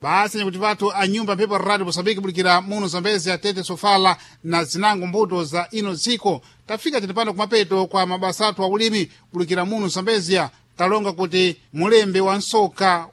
basi kuti vathu a nyumba mphepo radio Mosambiki bulikira muno Zambezi atete sofala na zinango mbuto za ino ziko tafika tinipano kumapeto kwa mabasa athu a ulimi bulikira muno Zambezia talonga kuti mulembe wa nsoka